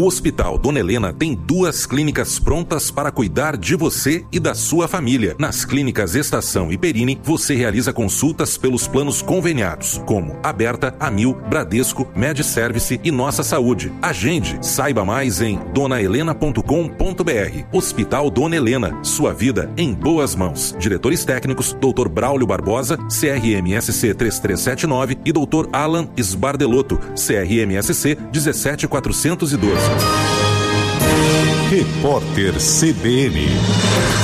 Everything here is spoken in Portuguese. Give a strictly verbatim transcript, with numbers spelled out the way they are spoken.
O Hospital Dona Helena tem duas clínicas prontas para cuidar de você e da sua família. Nas clínicas Estação e Perini, você realiza consultas pelos planos conveniados, como Aberta, Amil, Bradesco, MedService e Nossa Saúde. Agende, saiba mais em dona helena ponto com ponto br. Hospital Dona Helena, sua vida em boas mãos. Diretores técnicos, doutor Braulio Barbosa, C R M S C três três sete nove e doutor Alan Sbardelotto, C R M S C um sete quatrocentos e doze. Repórter C B N.